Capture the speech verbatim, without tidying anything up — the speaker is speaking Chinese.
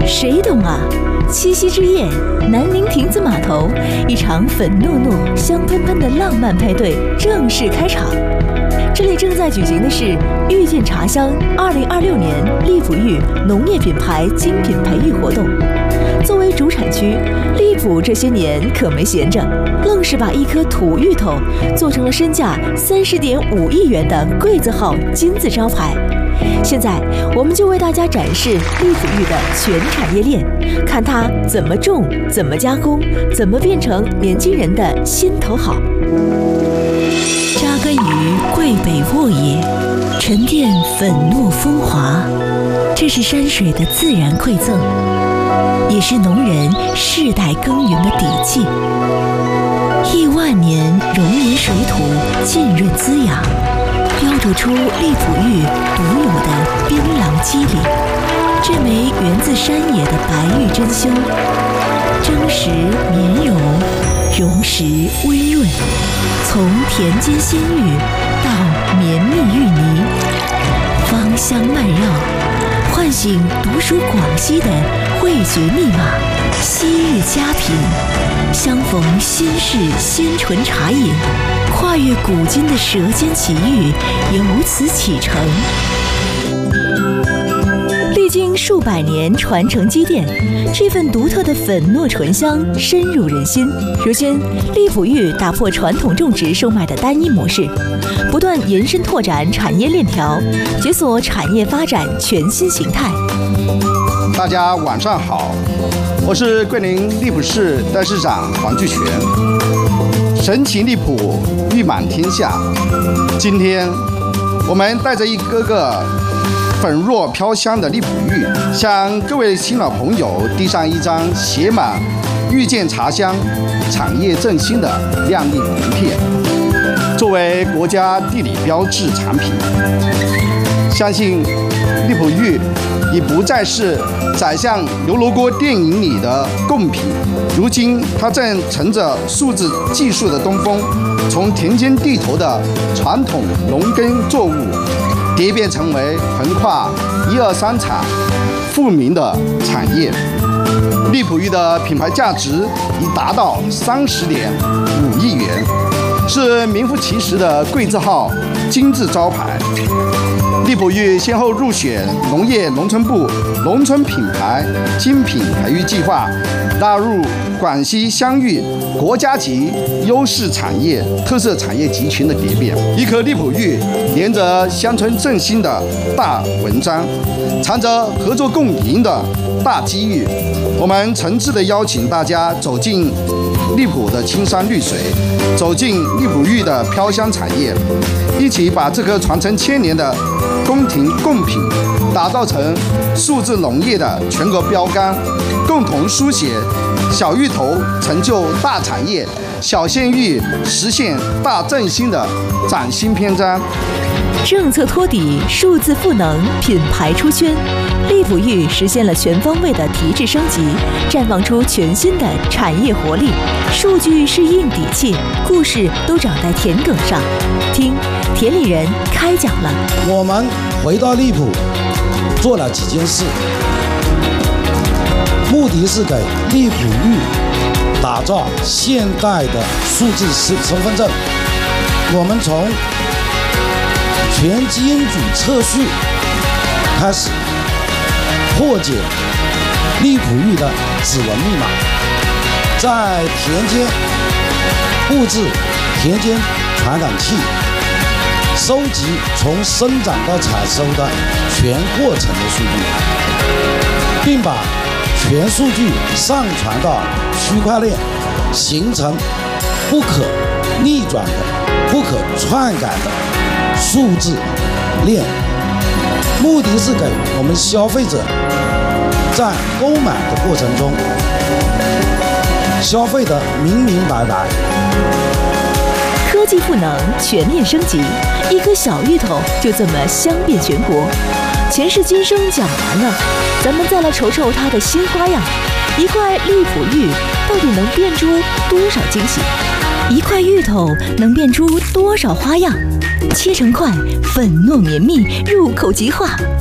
谁懂啊？七夕之夜，南宁亭子码头，一场粉糯糯、香喷喷的浪漫派对正式开场。这里正在举行的是遇见茶香二零二六年荔浦玉农业品牌精品培育活动。作为主产区，荔浦这些年可没闲着，愣是把一颗土芋头做成了身价三十点五亿元的贵字号金字招牌。现在，我们就为大家展示荔浦玉的全产业链，看它怎么种、怎么加工、怎么变成年轻人的心头好。扎根于桂北沃野，沉淀粉糯风华，这是山水的自然馈赠，也是农人世代耕耘的底气。亿万年熔岩水土浸润滋养，雕琢出荔浦玉独有的槟榔肌理。这枚源自山野的白玉珍馐，真实绵柔，溶实温润，从田间鲜芋到绵密芋泥，芳香漫绕，唤醒独属广西的味觉密码。昔日佳品，相逢新式鲜醇茶饮，跨越古今的舌尖奇遇由此启程。历经数百年传承积淀，这份独特的粉糯醇香深入人心。如今，荔浦玉打破传统种植售卖的单一模式，不断延伸拓展产业链条，解锁产业发展全新形态。 大家晚上好，我是桂林荔浦市代市长黄巨全。神奇荔浦，玉满天下。今天，我们带着一个个粉若飘香的荔浦玉，向各位新老朋友递上一张写满遇见茶香、产业振兴的亮丽名片。作为国家地理标志产品，相信荔浦玉已不再是宰相刘罗锅电影里的贡品，如今它正乘着数字技术的东风，从田间地头的传统农耕作物蝶变成为横跨一二三产富民的产业。荔浦玉的品牌价值已达到三十点五亿元，是名副其实的贵字号金字招牌。荔浦玉先后入选农业农村部农村品牌精品培育计划，纳入广西香芋国家级优势产业特色产业集群的蝶变。一颗荔浦玉连着乡村振兴的大文章，藏着合作共赢的大机遇。我们诚挚地邀请大家走进荔浦的青山绿水，走进荔浦玉的飘香产业，一起把这颗传承千年的宫廷贡品打造成数字农业的全国标杆，共同书写小芋头成就大产业、小鲜芋实现大振兴的崭新篇章。 政策托底，数字赋能，品牌出圈，荔浦玉实现了全方位的提质升级，绽放出全新的产业活力。数据是硬底气，故事都长在田埂上。听田里人开讲了。 我们回到荔浦，做了几件事，目的是给荔浦玉打造现代的数字身份证。我们从全基因组测序开始，破解荔浦玉的指纹密码，在田间布置田间传感器，收集从生长到采收的全过程的数据，并把全数据上传到区块链，形成不可逆转的、不可篡改的数字链。目的是给我们消费者在购买的过程中消费得明明白白。 科技赋能，全面升级，一颗小芋头就这么香遍全国。前世今生讲完了，咱们再来瞅瞅它的新花样。一块荔浦玉到底能变出多少惊喜？一块芋头能变出多少花样？切成块，粉糯绵密，入口即化。